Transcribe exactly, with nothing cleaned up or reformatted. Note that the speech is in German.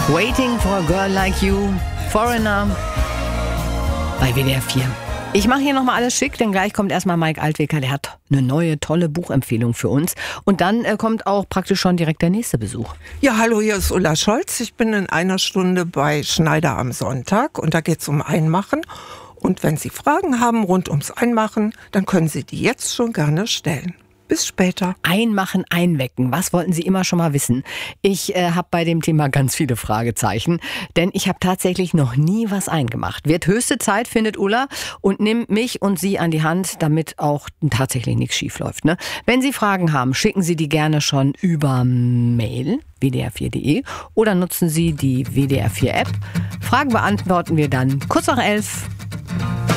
Waiting for a Girl Like You, Foreigner bei W D R vier. Ich mache hier nochmal alles schick, denn gleich kommt erstmal Mike Altwecker, der hat eine neue, tolle Buchempfehlung für uns. Und dann äh, kommt auch praktisch schon direkt der nächste Besuch. Ja, hallo, hier ist Ulla Scholz. Ich bin in einer Stunde bei Schneider am Sonntag und da geht es um Einmachen. Und wenn Sie Fragen haben rund ums Einmachen, dann können Sie die jetzt schon gerne stellen. Bis später. Einmachen, einwecken. Was wollten Sie immer schon mal wissen? Ich äh, habe bei dem Thema ganz viele Fragezeichen, denn ich habe tatsächlich noch nie was eingemacht. Wird höchste Zeit, findet Ulla, und nimmt mich und Sie an die Hand, damit auch tatsächlich nichts schief läuft. Ne? Wenn Sie Fragen haben, schicken Sie die gerne schon über Mail, w d r vier punkt de, oder nutzen Sie die W D R vier App. Fragen beantworten wir dann kurz nach elf.